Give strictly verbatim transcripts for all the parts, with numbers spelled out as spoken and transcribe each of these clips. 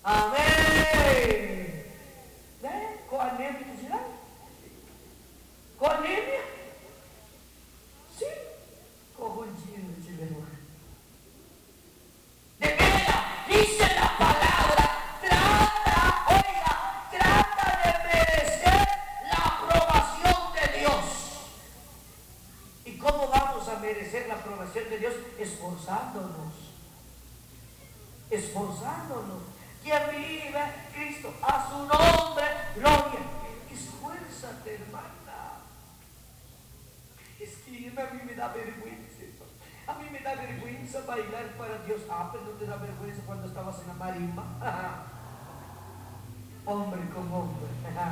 Amén. ¿Eh? ¿Con anemia? ¿Con anemia? Sí. Con un chino, chileno. De veras, dice la palabra, trata, oiga, trata de merecer la aprobación de Dios. ¿Y cómo vamos a merecer la aprobación de Dios? Esforzándonos. Esforzándonos. Quien vive, Cristo, a su nombre, gloria. Esfuérzate, hermana. Es que a mí me da vergüenza. A mí me da vergüenza bailar para Dios. Ah, pero no te da vergüenza cuando estabas en la marimba. Hombre con hombre.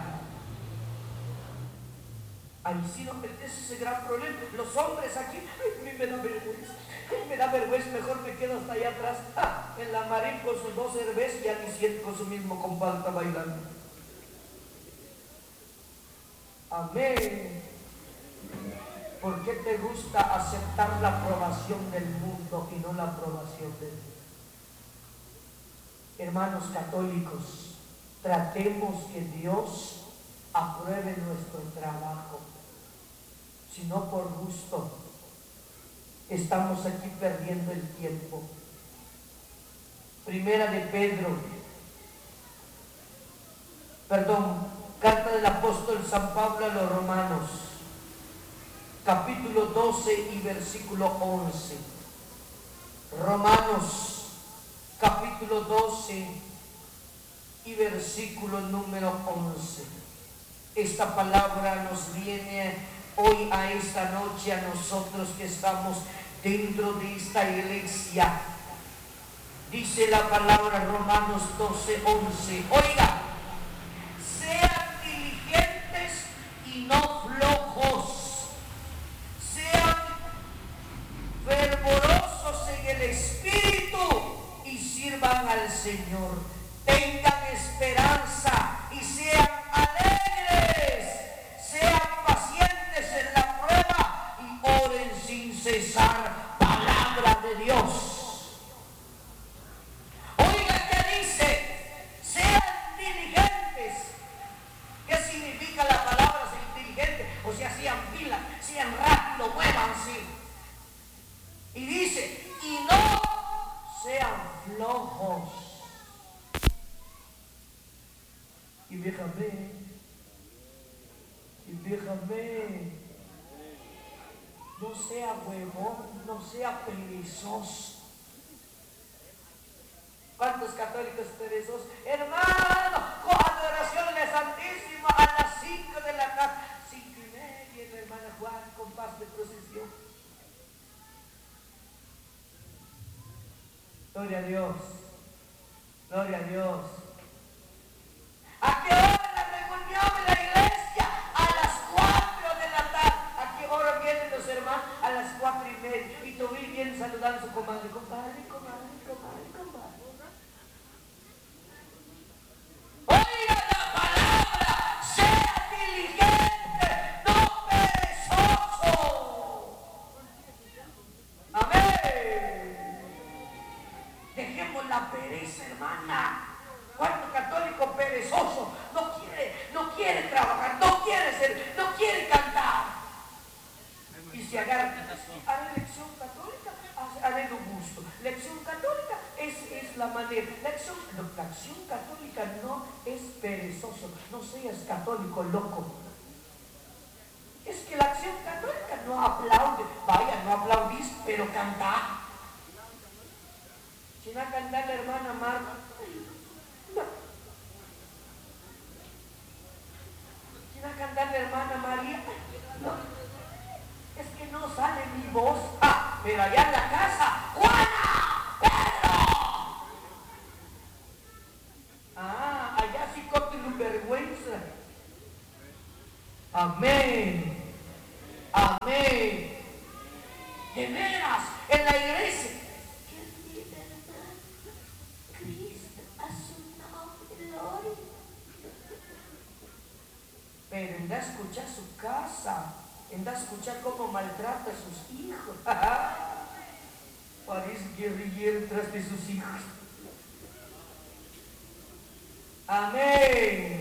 Ahí sí no metes ese gran problema. Los hombres aquí, ay, a mí me da vergüenza. Ay, me da vergüenza, mejor me quedo hasta allá atrás. Ah, en la marimba con sus dos cervezas y a mi siete con su mismo compadre está bailando. Amén. ¿Por qué te gusta aceptar la aprobación del mundo y no la aprobación de Dios? Hermanos católicos, tratemos que Dios apruebe nuestro trabajo. Si no por gusto, estamos aquí perdiendo el tiempo. Primera de Pedro, perdón, carta del apóstol San Pablo a los romanos, capítulo doce y versículo once. Romanos, capítulo doce y versículo número once. Esta palabra nos viene hoy a esta noche a nosotros que estamos dentro de esta iglesia. Dice la palabra Romanos doce, once. Oiga, sean diligentes y no flojos. Sean fervorosos en el espíritu y sirvan al Señor. Tengan esperanza y sean alegres. Sean pacientes en la prueba y oren sin cesar. Palabra de Dios. Oiga que dice, sean diligentes. ¿Qué significa la palabra ser diligente? O sea, sean pilas, sean rápido, muévanse. Y dice, y no sean flojos. Y déjame, y déjame, no sea huevón, no sea perezoso. ¿Cuántos católicos perezosos? Hermano, con adoración al Santísimo a las cinco de la tarde. Cinco y media, la hermana Juan, con paz de procesión. Gloria a Dios. Gloria a Dios. ¿A qué hora la reunión de la iglesia? A las cuatro de la tarde. ¿A qué hora vienen los hermanos? A las cuatro y media. Y tú vienes saludando a su comadre. Compadre, comadre, comadre, comadre. Oiga la palabra, sea diligente, no perezoso. Amén. Dejemos la pereza, hermana. ¿Cuánto católico perezoso no quiere, no quiere trabajar, no quiere ser, no quiere cantar? Y se agarra, haré lección católica, haré lo gusto. Lección católica es, es la manera. Lección, no, la acción católica no es perezoso, no seas católico loco. Es que la acción católica no aplaude, vaya, no aplaudís, pero canta. Si no canta la hermana Marta, no. Si no canta la hermana María, no. Es que no sale mi voz. Ah, pero allá en la casa, ¡Juana! ¡Pedro! Ah, allá sí corten vergüenza. Amén. Amén. De veras, en la iglesia. Que libertad, Cristo, a su nombre, gloria. Pero anda a escuchar su casa. Anda a escuchar cómo maltrata a sus hijos. Parece guerrillero tras de sus hijos. Amén.